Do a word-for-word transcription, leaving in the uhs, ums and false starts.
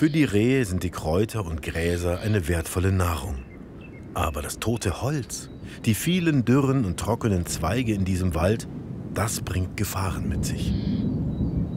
Für die Rehe sind die Kräuter und Gräser eine wertvolle Nahrung. Aber das tote Holz, die vielen dürren und trockenen Zweige in diesem Wald, das bringt Gefahren mit sich.